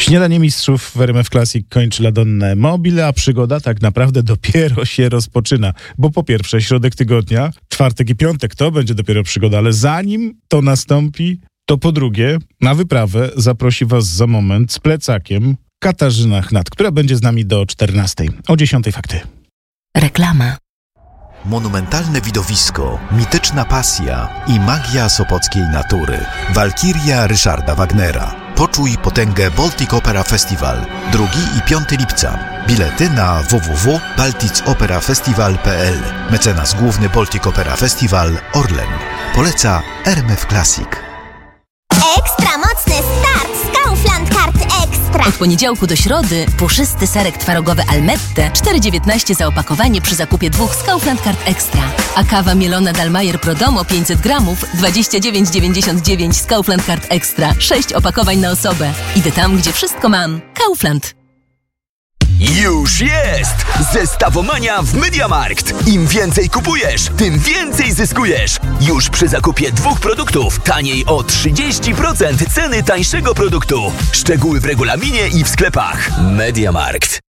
Śniadanie mistrzów w RMF Classic kończy La Donna Mobile, a przygoda tak naprawdę dopiero się rozpoczyna. Bo po pierwsze środek tygodnia, czwartek i piątek to będzie dopiero przygoda, ale zanim to nastąpi, to po drugie na wyprawę zaprosi was za moment z plecakiem Katarzyna Chnat, która będzie z nami do 14. O 10 fakty. Reklama. Monumentalne widowisko, mityczna pasja i magia sopockiej natury. Walkiria Ryszarda Wagnera. Poczuj potęgę Baltic Opera Festival 2 i 5 lipca. Bilety na www.balticoperafestival.pl. Mecenas główny Baltic Opera Festival Orlen. Poleca RMF Classic. Ekstra mocny start z Kaufland Card Extra. Od poniedziałku do środy puszysty serek twarogowy Almette 4,19 za opakowanie przy zakupie 2 z Kaufland Card Extra. A kawa mielona Dalmayer Prodomo 500 gramów 29,99 z Kaufland Card Extra. 6 opakowań na osobę. Idę tam, gdzie wszystko mam. Kaufland. Już jest! Zestawomania w MediaMarkt. Im więcej kupujesz, tym więcej zyskujesz. Już przy zakupie 2 produktów taniej o 30% ceny tańszego produktu. Szczegóły w regulaminie i w sklepach. MediaMarkt.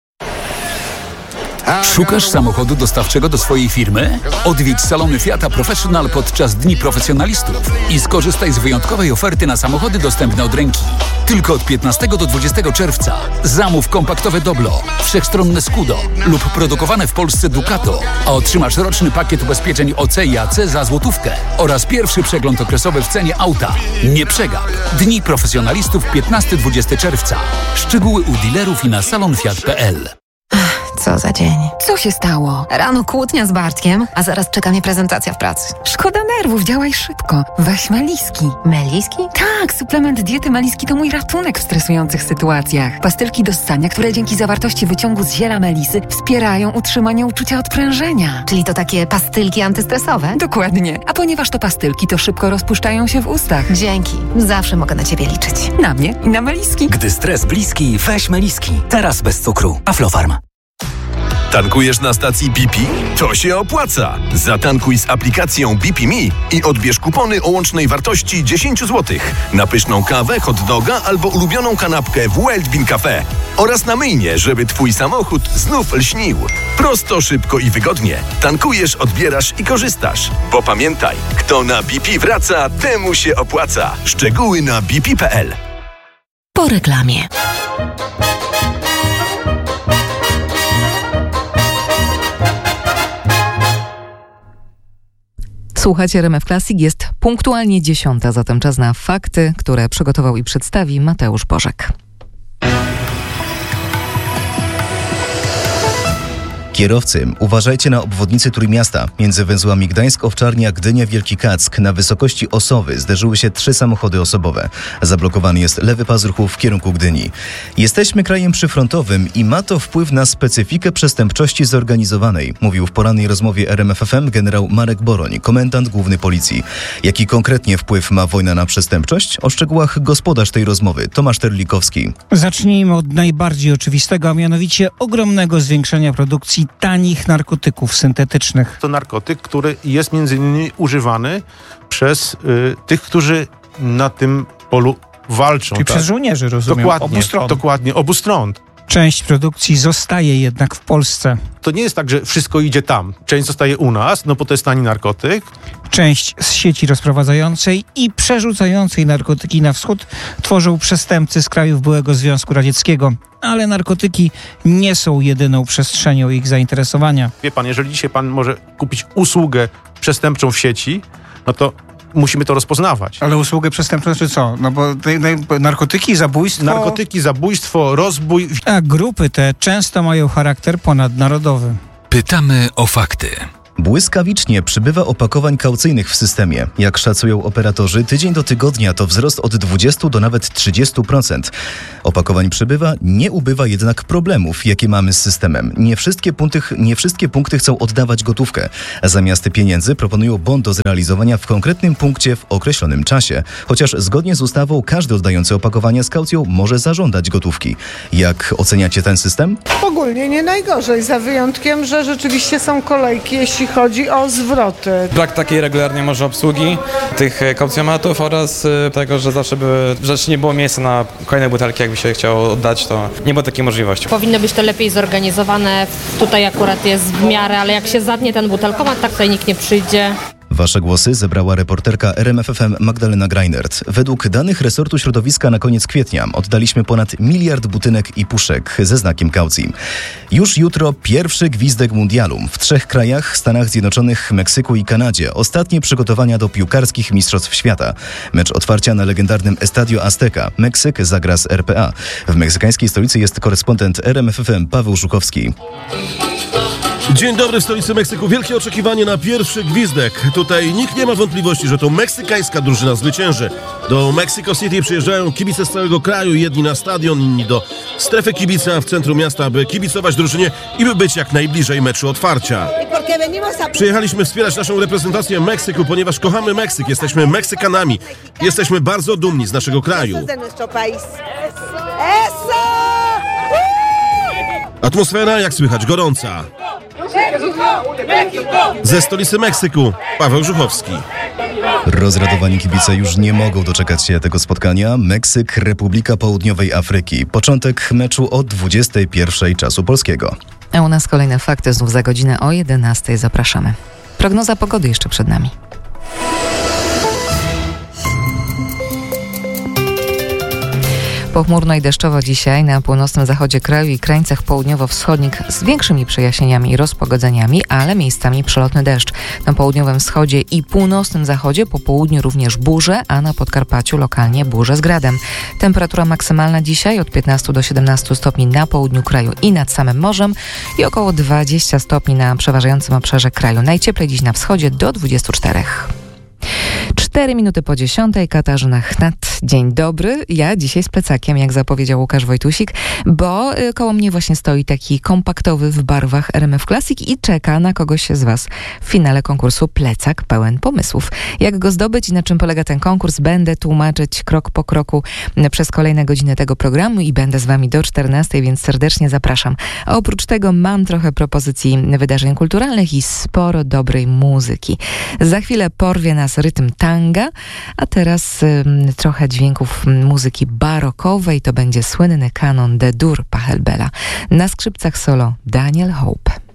Szukasz samochodu dostawczego do swojej firmy? Odwiedź salony Fiata Professional podczas Dni Profesjonalistów i skorzystaj z wyjątkowej oferty na samochody dostępne od ręki. Tylko od 15 do 20 czerwca. Zamów kompaktowe Doblo, wszechstronne Scudo lub produkowane w Polsce Ducato, a otrzymasz roczny pakiet ubezpieczeń OC i AC za złotówkę oraz pierwszy przegląd okresowy w cenie auta. Nie przegap. Dni Profesjonalistów 15-20 czerwca. Szczegóły u dealerów i na salonfiat.pl. Co za dzień. Co się stało? Rano kłótnia z Bartkiem, a zaraz czeka mnie prezentacja w pracy. Szkoda nerwów, działaj szybko. Weź Meliski. Meliski? Tak, suplement diety Meliski to mój ratunek w stresujących sytuacjach. Pastylki do ssania, które dzięki zawartości wyciągu z ziela melisy wspierają utrzymanie uczucia odprężenia. Czyli to takie pastylki antystresowe? Dokładnie. A ponieważ to pastylki, to szybko rozpuszczają się w ustach. Dzięki. Zawsze mogę na ciebie liczyć. Na mnie i na Meliski. Gdy stres bliski, weź Meliski. Teraz bez cukru. Aflofarm. Tankujesz na stacji BP? To się opłaca! Zatankuj z aplikacją BP Me i odbierz kupony o łącznej wartości 10 zł na pyszną kawę, hot doga albo ulubioną kanapkę w Wild Bean Cafe oraz na myjnie, żeby twój samochód znów lśnił. Prosto, szybko i wygodnie. Tankujesz, odbierasz i korzystasz. Bo pamiętaj, kto na BP wraca, temu się opłaca. Szczegóły na bp.pl. Po reklamie. Słuchacie RMF Classic, jest punktualnie 10, zatem czas na fakty, które przygotował i przedstawi Mateusz Bożek. Kierowcy, uważajcie na obwodnicy Trójmiasta. Między węzłami Gdańsk-Owczarnia, Gdynia-Wielki Kack na wysokości Osowy zderzyły się 3 samochody osobowe. Zablokowany jest lewy pas ruchu w kierunku Gdyni. Jesteśmy krajem przyfrontowym i ma to wpływ na specyfikę przestępczości zorganizowanej, mówił w porannej rozmowie RMF FM generał Marek Boroń, komendant główny policji. Jaki konkretnie wpływ ma wojna na przestępczość? O szczegółach gospodarz tej rozmowy, Tomasz Terlikowski. Zacznijmy od najbardziej oczywistego, a mianowicie ogromnego zwiększenia produkcji tanich narkotyków syntetycznych. To narkotyk, który jest między innymi używany przez tych, którzy na tym polu walczą. Czyli przez żołnierzy, rozumiem, obu stron. Dokładnie, obu stron. Część produkcji zostaje jednak w Polsce. To nie jest tak, że wszystko idzie tam. Część zostaje u nas, no bo to jest tani narkotyk. Część z sieci rozprowadzającej i przerzucającej narkotyki na wschód tworzą przestępcy z krajów byłego Związku Radzieckiego. Ale narkotyki nie są jedyną przestrzenią ich zainteresowania. Wie pan, jeżeli dzisiaj pan może kupić usługę przestępczą w sieci, no to musimy to rozpoznawać. Ale usługę przestępczą czy co? No bo narkotyki, zabójstwo... Narkotyki, zabójstwo, rozbój... A grupy te często mają charakter ponadnarodowy. Pytamy o fakty. Błyskawicznie przybywa opakowań kaucyjnych w systemie. Jak szacują operatorzy, tydzień do tygodnia to wzrost od 20 do nawet 30%. Opakowań przybywa, nie ubywa jednak problemów, jakie mamy z systemem. Nie wszystkie punkty chcą oddawać gotówkę. Zamiast pieniędzy proponują bon do zrealizowania w konkretnym punkcie w określonym czasie. Chociaż zgodnie z ustawą każdy oddający opakowania z kaucją może zażądać gotówki. Jak oceniacie ten system? Ogólnie nie najgorzej, za wyjątkiem, że rzeczywiście są kolejki, jeśli chodzi o zwroty. Brak takiej regularnej może obsługi tych kaucjomatów oraz tego, że zawsze nie było miejsca na kolejne butelki, jakby się chciało oddać, to nie było takiej możliwości. Powinno być to lepiej zorganizowane. Tutaj akurat jest w miarę, ale jak się zadnie ten butelkomat, tak tutaj nikt nie przyjdzie. Wasze głosy zebrała reporterka RMF FM Magdalena Greinert. Według danych resortu środowiska na koniec kwietnia oddaliśmy ponad 1 miliard butynek i puszek ze znakiem kaucji. Już jutro pierwszy gwizdek mundialu w 3 krajach, Stanach Zjednoczonych, Meksyku i Kanadzie. Ostatnie przygotowania do piłkarskich mistrzostw świata. Mecz otwarcia na legendarnym Estadio Azteca. Meksyk zagra z RPA. W meksykańskiej stolicy jest korespondent RMF FM Paweł Żuchowski. Dzień dobry w stolicy Meksyku. Wielkie oczekiwanie na pierwszy gwizdek. Tutaj nikt nie ma wątpliwości, że to meksykańska drużyna zwycięży. Do Mexico City przyjeżdżają kibice z całego kraju, jedni na stadion, inni do strefy kibica w centrum miasta, by kibicować drużynie i by być jak najbliżej meczu otwarcia. Przyjechaliśmy wspierać naszą reprezentację Meksyku, ponieważ kochamy Meksyk, jesteśmy Meksykanami. Jesteśmy bardzo dumni z naszego kraju. Atmosfera, jak słychać, gorąca. Ze stolicy Meksyku, Paweł Żuchowski. Rozradowani kibice już nie mogą doczekać się tego spotkania. Meksyk, Republika Południowej Afryki. Początek meczu o 21:00 czasu polskiego. A u nas kolejne fakty znów za godzinę o 11:00. Zapraszamy. Prognoza pogody jeszcze przed nami. Pochmurno i deszczowo dzisiaj na północnym zachodzie kraju i krańcach południowo-wschodnich z większymi przejaśnieniami i rozpogodzeniami, ale miejscami przelotny deszcz. Na południowym wschodzie i północnym zachodzie po południu również burze, a na Podkarpaciu lokalnie burze z gradem. Temperatura maksymalna dzisiaj od 15 do 17 stopni na południu kraju i nad samym morzem i około 20 stopni na przeważającym obszarze kraju. Najcieplej dziś na wschodzie do 24. 4 minuty po 10:00, Katarzyna Chnat. Dzień dobry. Ja dzisiaj z plecakiem, jak zapowiedział Łukasz Wojtusik, bo koło mnie właśnie stoi taki kompaktowy w barwach RMF Classic i czeka na kogoś z Was w finale konkursu plecak pełen pomysłów. Jak go zdobyć i na czym polega ten konkurs, będę tłumaczyć krok po kroku przez kolejne godziny tego programu i będę z Wami do 14:00, więc serdecznie zapraszam. A oprócz tego mam trochę propozycji wydarzeń kulturalnych i sporo dobrej muzyki. Za chwilę porwie nas rytm tanga, a teraz trochę dźwięków muzyki barokowej. To będzie słynny kanon D-dur Pachelbela. Na skrzypcach solo Daniel Hope.